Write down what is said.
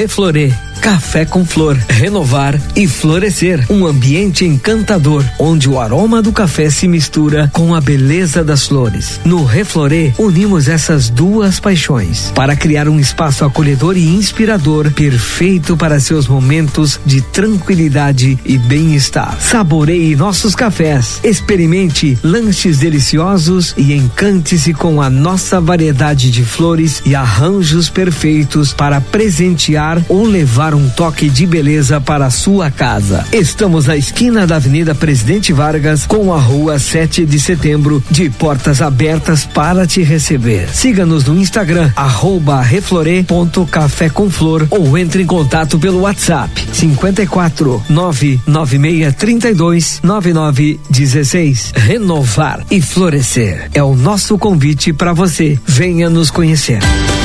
Reflorê, café com flor, renovar e florescer. Um ambiente encantador, onde o aroma do café se mistura com a beleza das flores. No Reflorê, unimos essas duas paixões para criar um espaço acolhedor e inspirador, perfeito para seus momentos de tranquilidade e bem-estar. Saboreie nossos cafés, experimente lanches deliciosos e encante-se com a nossa variedade de flores e arranjos perfeitos para presentear ou levar um toque de beleza para a sua casa. Estamos na esquina da Avenida Presidente Vargas com a Rua 7 de Setembro, de portas abertas para te receber. Siga-nos no Instagram, @reflorê.café-com-flor, ou entre em contato pelo WhatsApp 54 996 32 9916. Renovar e florescer é o nosso convite para você. Venha nos conhecer.